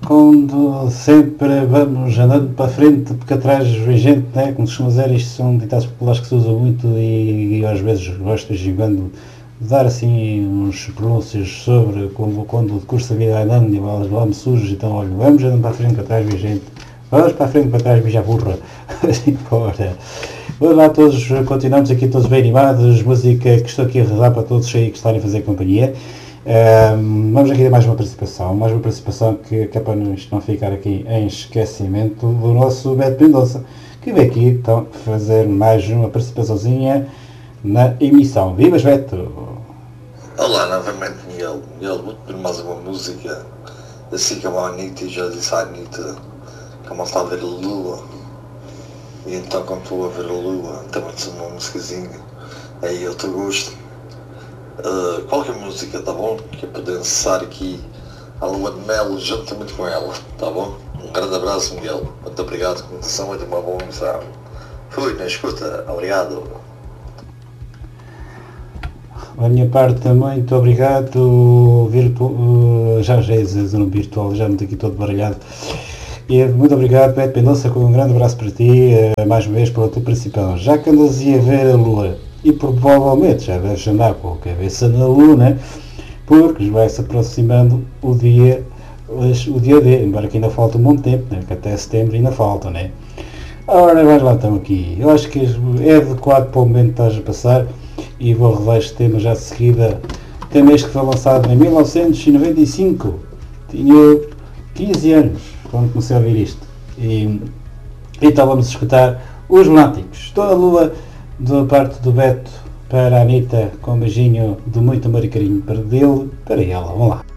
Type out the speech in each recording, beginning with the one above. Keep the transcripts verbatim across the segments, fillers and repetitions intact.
quando sempre vamos andando para a frente, porque atrás vem gente, né? Como se costuma dizer, isto são ditados populares que se usam muito e, e às vezes gosto de quando dar assim uns pronúncios sobre como, quando o curso da vida vai andando e elas vão sujos, então olha, vamos andando para a frente, para trás vem gente, vamos para a frente, para trás vem já burra, assim fora. Vamos lá todos, continuamos aqui todos bem animados, música que estou aqui a rodar para todos aí que estarem a fazer companhia. Um, vamos aqui ter mais uma participação, mais uma participação que, que é para isto não ficar aqui em esquecimento do nosso Beto Mendonça, que veio aqui então fazer mais uma participaçãozinha na emissão. Vivas, Beto! Olá novamente, Miguel. Miguel, vou-te pedir mais uma música, assim como a Anitta, e já disse à Anitta que ela está a ver a lua, e então quando estou a ver a lua também sou uma musicazinha aí eu te gosto. Uh, qualquer música, tá bom? Que é para dançar aqui a lua de mel juntamente com ela, tá bom? Um grande abraço, Miguel. Muito obrigado, comunicação e de uma boa missão. Fui, na escuta. Obrigado. Da minha parte também, muito obrigado. Virtu... Uh, já já é no virtual, já me estou aqui todo baralhado. E muito obrigado, Beto Mendonça, com um grande abraço para ti, uh, mais uma vez pela tua participação. Já que andas a ver a lua, e provavelmente já deves andar com a cabeça na lua, né? Porque vai se aproximando o dia, o dia D, embora que ainda falta um monte de tempo, né? Que até setembro ainda falta, né? Ora, vais lá então aqui. Eu acho que é adequado para o momento que estás a passar e vou revelar este tema já de seguida. Tema este que foi lançado em mil novecentos e noventa e cinco. Tinha quinze anos quando comecei a ouvir isto. E então vamos escutar Os Lunáticos. Toda a lua da parte do Beto para a Anitta, com um beijinho de muito amor e carinho para dele, para ela. Vamos lá.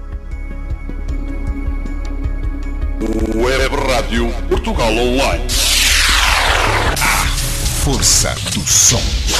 Web Rádio Portugal Online. A força do som.